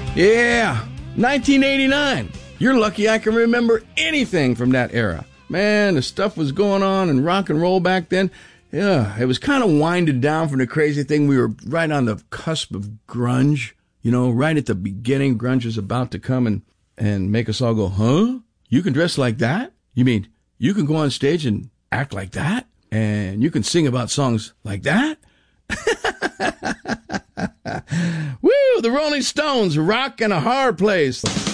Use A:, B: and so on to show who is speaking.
A: Yeah, 1989. You're lucky I can remember anything from that era. Man, the stuff was going on in rock and roll back then. Yeah, it was kind of winded down from the crazy thing. We were right on the cusp of grunge. You know, right at the beginning, grunge was about to come and make us all go, huh? You can dress like that? You mean you can go on stage and act like that? And you can sing about songs like that? Woo, the Rolling Stones, rock in a hard place.